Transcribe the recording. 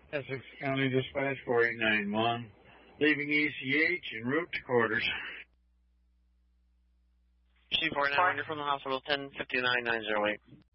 Essex County Dispatch 4891, leaving ECH en route to quarters. C49, you're from the hospital, 1059-908.